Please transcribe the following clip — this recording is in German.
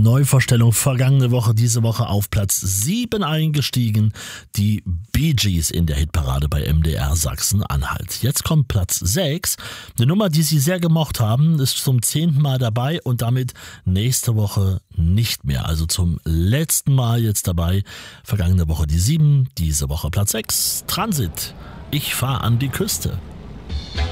Neuvorstellung vergangene Woche, diese Woche auf Platz 7 eingestiegen. Die Bee Gees in der Hitparade bei MDR Sachsen-Anhalt. Jetzt kommt Platz 6. Eine Nummer, die Sie sehr gemocht haben, ist zum 10. Mal dabei und damit nächste Woche nicht mehr. Also zum letzten Mal jetzt dabei. Vergangene Woche die 7, diese Woche Platz 6. Transit. Ich fahr an die Küste.